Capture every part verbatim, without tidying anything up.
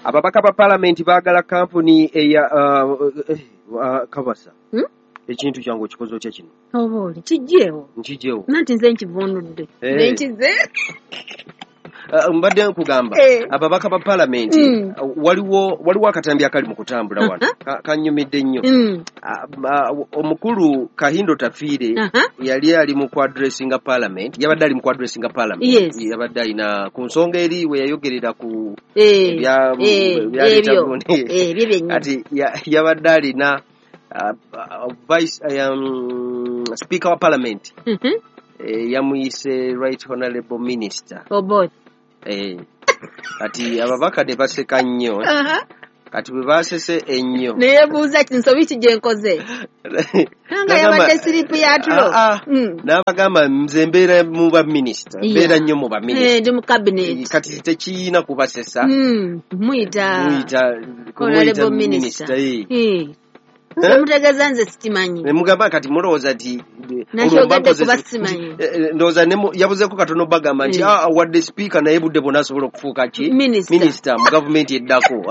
ababaka ba parliament baagala kampuni eya uh, uh, Kabasa hmm? ekintu kyangu kikozo kya kino oboli kijjeewo nkijeewo nanti nze nkivunudde hey. nenkize uh, mbadde nkugamba hey. ababaka ba parliament mm. uh, waliwo waliwo akatambi akali mu kutambula wano uh-huh. kanyumidde nnyo mm. uh, uh, omukulu Kahindo Tafiire uh-huh. yali ali mu addressinga parliament yabadde ali mu addressinga parliament yes. yabadde alina ku nsonga eri we yayogerera ku hey. bya hey. ebyo hey. ati yabadde alina Uh, uh, vice um, speaker wa parliament mm-hmm. eh, yamuyise right honorable minister oh boy eh ati ababaka de baseka nnyo uh-huh. kati bwe basese ennyo neyebuuza kinsobi kije nkoze kanga yabadde siripu ya tulo mm. n'abagamba nze mbeera mu ba minister mbeera nnyo mu ba minister eh ndi mu cabinet kati tekiina kubasesa mm. muyita muyita honorable minister eh Mutegeza nze sitimanyi. Ne mugamba kati mulowooza ati olw'ogadde kuba simanyi. Ndowooza ne yabuzeeko katono bagamba nti ah wadde speaker naye budde bonna asobola okufuuka ki minister mu gavumenti eddako.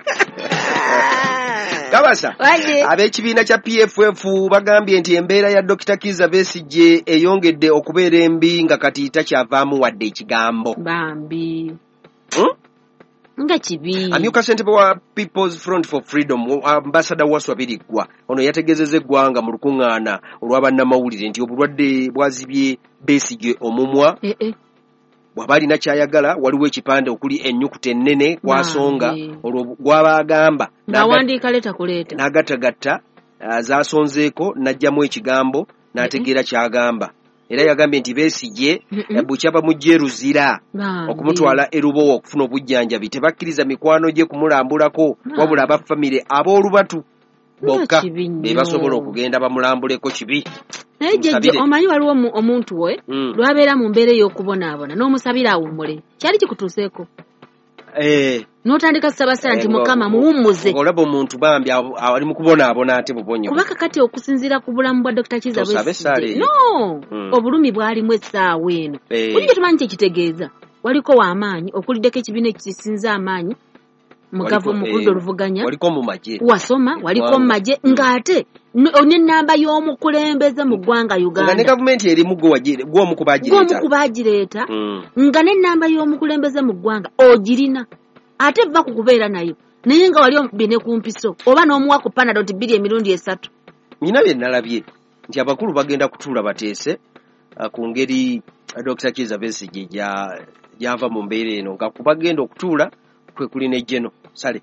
Kabasa ab'ekibiina kya P F F bagambye nti embeera ya Dokita Kizza Besigye eyongedde okubeera embi nga kati takyavaamu wadde ekigambo. Bambi. Hmm? Nga kibi. Amyuka ssentebe wa People's Front for Freedom ambassador Waswa Birigwa ono yategezezza eggwanga mu lukuŋŋaana olw'abannamawulire nti obulwadde bwazibye Besigye omumwa eh, eh. bw'aba alina kyayagala waliwo ekipande okuli ennyukuta ennene kwasonga olwo gw'abaagamba n'awandiika leeta kuleeta n'agattagatta uh, zaasonzeeko n'ajjamu ekigambo n'ategeera eh, eh. kyagamba era yagambye nti Besigye bukyaba mujje ruzira okumutwala erubowo okufuna obujjanjabi tebakkiriza mikwano gye kumulambulako wabula abafamire ab'olubatu bokka be basobola okugenda bamulambuleko kibi. Naye jjajja omanyi waliwo omuntu we mm. lwabeera mu mbeera ey'okubonaabona n'omusabira awummule kyali kikutuuseeko eh n'otandika ssabasala nti mukama muwummuze olaba omuntu bambi ali mu kubonaabona ate bubonyo kubaka kati okusinziira ku bulamu bwa Dokita Kizza Besigye no mm. obulumi bwalimu essaawa eno eh. Oli tumanyi kyekitegeeza waliko w'amaanyi okuliddeko ekibiina ekisinza amaanyi mugavu mukudde oluvuganya waliko mu maje wasoma waliko mu maje ng'ate n'ennamba y'omukulembeze mu ggwanga Uganda nga ne gavumenti erimu gw'omukubagireeta gw'omukubagireeta mm. nga n'ennamba y'omukulembeze mu ggwanga ogirina ate va ku kubeera nayo naye nga wali bine ku mpiso oba n'omuwa ku panado nti bbiri emirundi esatu. Nina bye nalabye nti abakulu bagenda kutuula bateese uh, ku ngeri uh, Dokita Kizza Besigye gy'ava mu mbeera eno nga kubagenda okutuula kwe kuli ne Jeno Sale.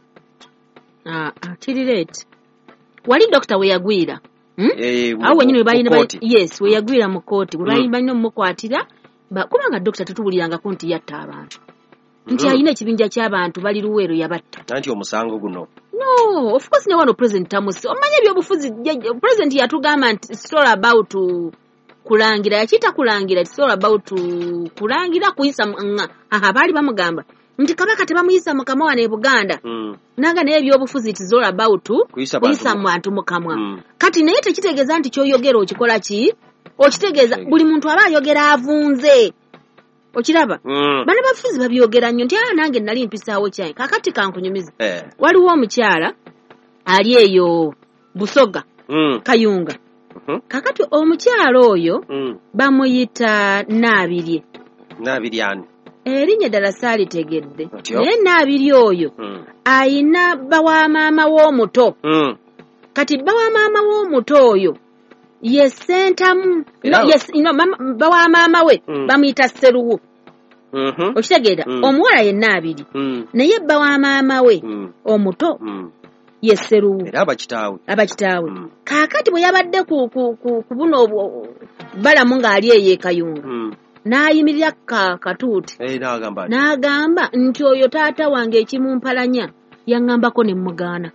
Ah, ah kirireeti. Wali dokita we yagwira. Hmm? Eh, awo wenyine bayina yes, we yagwira mu kooti. We bayina bayina mukwatira ba kubanga dokita tutubuliranga ko nti yatta abantu. Nti ayina ekibinja ky'abantu bali luweero yabatta. Tanti omusango guno. No, of course ne wano president Tamusi. Omanye ebyobufuzi president yatugamba nti it's all about kulangira yakita kulangira it's all about kulangira kuyisa aha bali bamugamba. Nti kabaka tebamuyisa mukama wane Buganda mm. nanga naye ebyobufuzi it's all about kuyisa bantu mukamwa mm. kati naye tekitegeeza nti kyoyogera okikola ki okitegeeza okay. Buli muntu aba ayogera avunze okiraba mm. bana bafuzi babyogera nnyo nti ah nange nali mpisaawo kyayi kakati kankunyumiza eh. Waliwo omukyala ali eyo Busoga mm. Kayunga uh-huh. Kakati omukyala oyo mm. bamuyita Naabirye Naabiryani erinnya ddala saalitegedde naye Naabirye oyo mm. ayina bawa maama w'omuto mm. kati bawa maama w'omuto oyo ye sentamu no, yes, no, bawa maama we mm. bamuyita Sseruwu mm-hmm. okitegeera mm. omuwala ye Naabirye mm. naye bawa maama we mm. omuto mm. ye Sseruwu era abakitaawe abakitaawe mm. Kaakati bwe yabadde ku, ku, ku, ku buno balamu ng'ali eyo Kayunga mm. N'ayimirira ka katuuti hey, n'agamba n'agamba nti oyo taata wange ekimumpalanya yaŋŋambako ne mugaana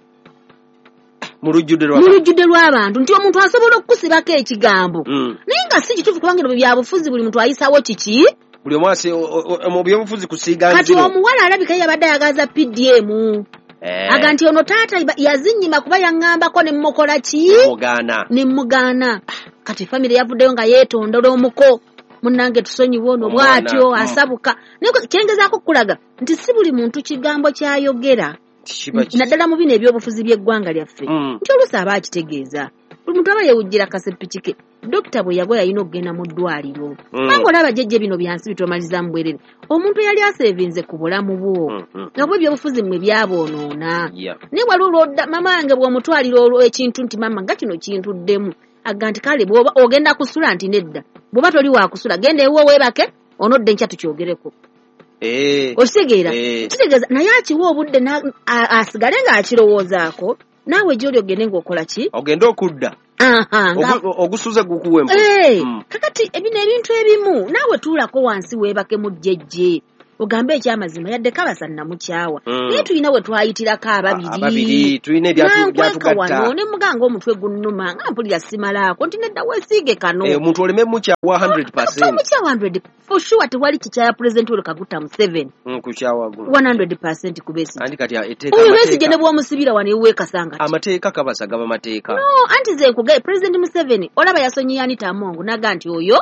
mu lujjudde lw'abantu nti omuntu asobola okukusibako ekigambo mm. naye nga si kituufu kubanga ebyo byabufuzi buli muntu ayisawo kiki buli omwasi mu byobufuzi kusiiga kati omuwala alabika yabadde ayagaza P D M eh. Aga nti ono taata yazinnyima kuba yaŋŋambako ne mukola ki mugaana ne mugaana kati famire yavuddeyo nga yeetondola omuko munnange tusonyiwe ono bw'atyo asabuka naye kyengezaako kulaga nti si buli muntu kigambo kyayogera naddala mu bino ebyobufuzi by'eggwanga lyaffe nti oluusi aba akitegeeza buli muntu aba yewujjira kasepiki ke dokita bwe yagwa yalina okugenda mu ddwaliro kubanga olaba jjejje bino byansi bitomalizaamu bwerere omuntu yali aseevinze ku bulamu bwo nga bwe ebyobufuzi mmwe byaboonoona naye wali olwodda mama wange bw'omutwalira olwo ekintu nti mama nga kino kintuddemu aga nti kale bw'oba ogenda kusula nti nedda bw'oba toli waakusula genda ewo weebake onodde nkya tukyogereko okitegeera kitegeeza naye akiwa obudde asigale ng'akirowoozaako naawe gy'oli ogende ng'okola ki ogende okudda ogusuze gukuwemu kakati ebino ebintu ebimu naawe tuulako wansi weebake mu jjejje ogambe ekyamazima yadde kabasa namukyawa naye tulina we twayitirako ababiri tulina ebyatugatta ne muganga omutwe gunnuma nga mpulira simalaako nti nedda weesiige kano omuntu oleme mukyawa one hundred percent mukyawa one hundred for sure tewali kikyaya pulezidenti Yoweri Kaguta Museveni kukyawa one hundred percent ku Besigye anti kati eteeka oyo Besigye ne bw'omusibira wano ewuweekasanga amateeka kabasa gaba mateeka no anti ze nkugaye pulezidenti Museveni olaba yasonyiye Anita Amongo naga nti oyo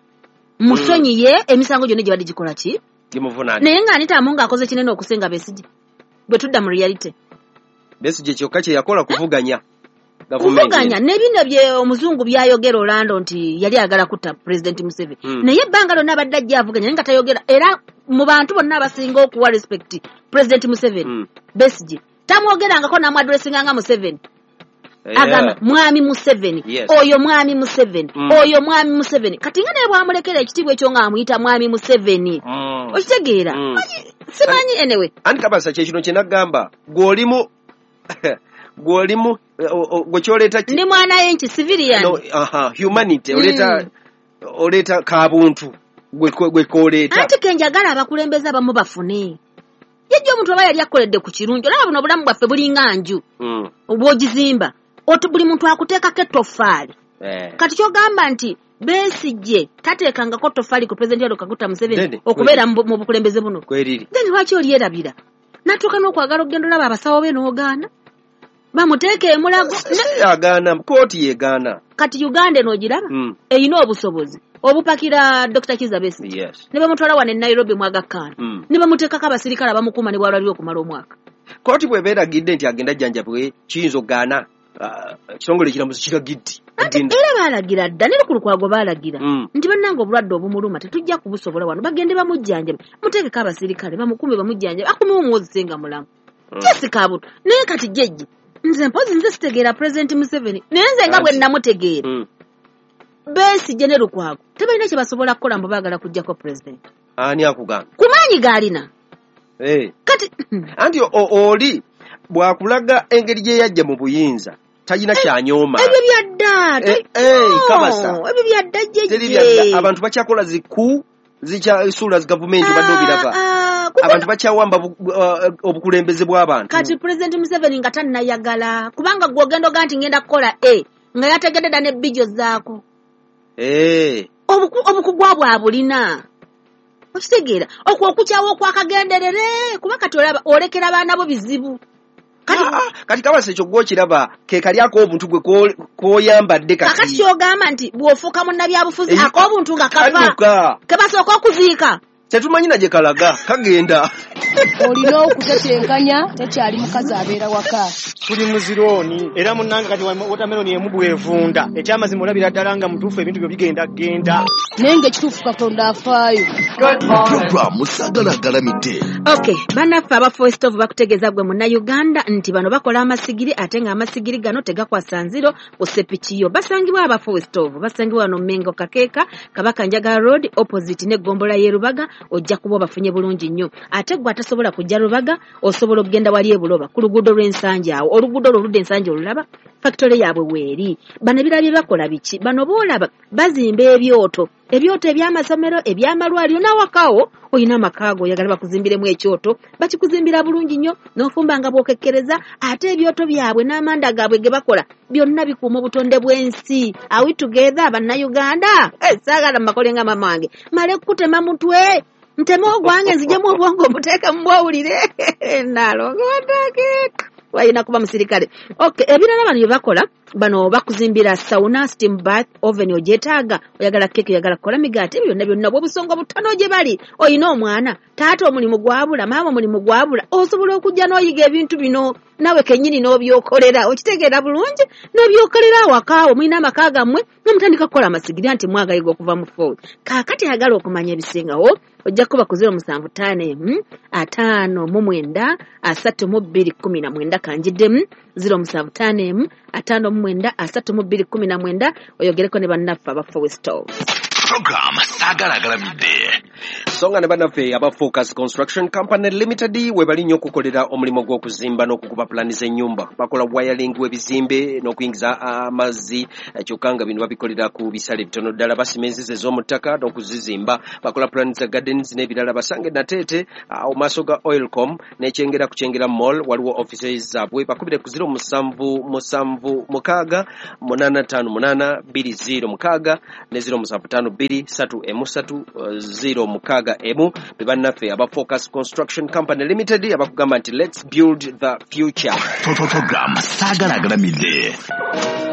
musonyiye emisango gyonna gye badde gikola ki naye nga Anita Amongo akoze kinene okusenga Besigye bwe tudda mu reality Besigye kyokka kye yakola kuvuganya kuvuganya n'ebino bye omuzungu byayogera Orlando nti yali agala kutta President Museveni naye ebbanga lyonna abadde ajja avuganya naye nga tayogera era mu bantu bonna abasinga okuwa respect President Museveni Besigye tamwogerangako n'amwadressinga nga Museveni agamba mwami Museveni oyo mwami Museveni oyo mwami Museveni kati nga naye bwamulekera ekitiibwa ekyo nga amuyita mwami Museveni okitegeera simanyi anyway anti kabasa kyekino kye nagamba gw'olimu gw'olimu gwekyoleeta ndi mwana y'enki civilian humanity oleeta oleeta kabuntu gwekoleeta anti kenjagala abakulembeze abamu bafune yejja omuntu aba yali akoledde ku kirungi olaba buno obulamu bwaffe bulinga nju bw'ogizimba oti buli muntu akuteekako ettoffaali kati kyogamba nti Besigye tateekangako ttoffaali ku pulezidenti Yoweri Kaguta Museveni okubeera mu bukulembeze buno then lwaki olyerabira natuuka n'okwagala okugenda olaba abasawo be n'ogaana bamuteeka emulago agaana kooti yegaana kati Uganda en'ogiraba erina obusobozi obupakira Doctor Kizza Besigye ne bamutwala wano e Nairobi mu Aga Khan ne bamuteekako abasirikale abamukuuma ne bwalwalira okumala omwaka kooti bw'ebeeragidde nti agenda jjanjabwe kiyinza ogaana ekitongole kiramuzi kiragidde era baalagira dda ne ku Lukwago baalagira nti bannanga obulwadde obumuluma tetujja kubusobola wano bagende bamujjanjabe muteekeko abasirikale bamukume bamujjanjabe akume omwozi senga mulamu kyesikabuto naye kati jjejje nze mpozi nze sitegeera President Museveni naye nze nga bwe namutegeera Besigye ne Lukwago tebalina kye basobola kukola mbu baagala kujjako President ani akugamba ku maanyi gaalina kati anti oli bwakulaga engeri gye yajja mu buyinza talina kyanyooma ebyo byadda kabasa ebyo byadda jjejje abantu bakyakola ziku zikyasuula zi gavumenti obadde obiraba abantu bakyawamba obukulembeze bw'abantu kati President Museveni nga tannayagala kubanga gwe ogenda oga nti ngenda kukola e nga yategedde dda n'ebbijo zaako obukugwa bwabulina okitegeera okwo okukyawa okwakagenderere kuba kati olaba olekera baana bo bizibu kati kabasa ekyo gw'okiraba ke kali ak'obuntu gwe k'oyambadde kati kakati kyogamba nti bw'ofuuka munnabyabufuzi ak'obuntu nga kava kebasooka okuziika tetumanyi na gye kalaga kagenda olina okutetenkanya tekyali mukazi abeera waka tuli muzirooni era munnanga kati wotameroni emu bwevunda ekyamazima olabira ddala nga mutuufu ebintu byo bigenda genda naye ng'ekituufu Katonda afaayo programu sagalagalamidde okay bannaffe aba Voice of bakutegeeza gwe munnayuganda nti bano bakola amasigiri ate nga amasigiri gano tegakwasa nziro osepikiyo basangibwa aba Voice of basangibwa wano Mengo Kakeeka Kabaka Njagala Road opposite ne Gombola y'Erubaga ojja kuba bafunye bulungi nnyo ate gwe atasobola kujja Rubaga osobola okugenda wali ebuloba ku luguudo lw'ensanja awo oluguudo olwo oludda ensanja olulaba factory yaabwe weeri bano ebirabye bakola biki bano boolaba bazimba ebyoto ebyoto eby'amasomero eby'amalwaliro n'awakaawo oyina amakaago oyagala bakuzimbiremu ekyoto bakikuzimbira bulungi nnyo n'ofumba nga bw'okekkereza ate ebyoto byabwe n'amanda gaabwe ge bakola byonna bikuuma obutonde bw'ensi awi together bannayuganda saagala mumakole nga mama wange male kutema mutwe nteme ogwange nzijemu obwongo obuteeka mu bwawulire nalongo watake wayina kuba musirikale okay ebirala bano bye bakola bano bakuzimbira sauna, steam bath, oven ojetaaga, oyagala keke, oyagala kola migaati, ebyo byonna byonna bw'obusonga butano gye bali. Oyina omwana, taata omulimu gwabula, maama omulimu gwabula, osobola okujja n'oyiga ebintu bino nawe kennyini n'obyokolera, okitegeera bulungi n'obyokolera awakaawo, mulina amaka gammwe n'omutandika kukola amasigirya nti mwagayiga okuva mu ffoowe. Kaakati ayagala okumanya ebisingawo, ojja kuba ku zero musanvu ttaano emu ataano mu mwenda asatu mu bbiri kkumi na mwenda kanjiddemu zero musanvu ttaano emu ataano mu mwenda asatu mu bbiri kkumi na mwenda oyogereko ne bannaffe aba Fowe Store. Program sagalagalamidde. Songa ne bannaffe aba Focus Construction Company Limited we bali nnyo okukolera omulimu gw'okuzimba n'okukuba pulani z'ennyumba. Bakola wiring w'ebizimbe n'okuyingiza amazzi, kyokka nga bino babikolera ku bisale bitono ddala, basimenzeze z'omu ttaka n'okuzizimba. Bakola pulani za gardens n'ebirala. Basange Nateete awo maaso ga Oilcom n'ekyengera ku Kyengera Mall waliwo offices zaabwe. Bakubire ku zero musanvu musanvu mukaaga munaana ttaano munaana bbiri zero mukaaga ne zero musanvu ttaano bbiri ssatu emu ssatu zero mukaaga emu. Be bannaffe aba Focus Construction Company Limited abakugamba nti let's build the future. Program sagalagalamidde.